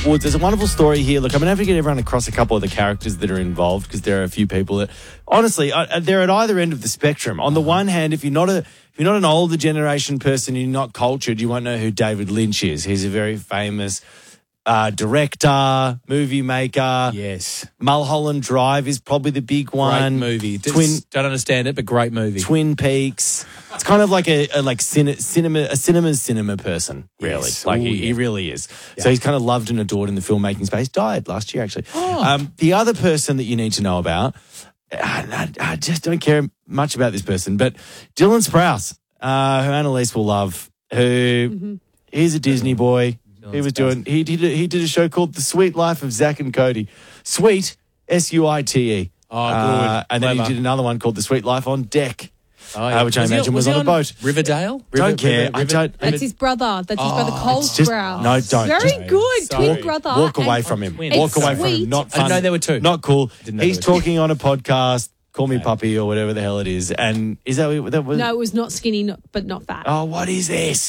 Woods. There's a wonderful story here. Look, I'm going to have to get everyone across a couple of the characters that are involved because there are a few people that, honestly, they're at either end of the spectrum. On the one hand, if you're not an older generation person, you're not cultured, you won't know who David Lynch is. He's a very famous director, movie maker. Yes. Mulholland Drive is probably the big one. Great movie. Don't understand it, but great movie. Twin Peaks. It's kind of like a cinema person, really. Yes. Like Ooh, he yeah. really is. Yeah. So he's kind of loved and adored in the filmmaking space. Died last year, actually. The other person that you need to know about, I just don't care much about this person, but Dylan Sprouse, who Annalise will love, who he's a Disney boy. He did a show called The Sweet Life of Zach and Cody. Sweet, S-U-I-T-E. Oh, good. And then he Clever. did another one called The Sweet Life on Deck. Oh, yeah. Which I imagine was on a boat. Riverdale? Don't care. I don't. That's his brother. That's his brother, Cole it's just- Sprouse. no, don't. Very Just- good. Sorry. Twin brother. Walk away and- from him. It's Walk away from sweet. him. Not I didn't fun. know there were two. Not cool. Didn't know He's there were two. talking on a podcast. Call Me Puppy or whatever the hell it is. And is that was? No, it was not skinny, but not fat. Oh, what is this?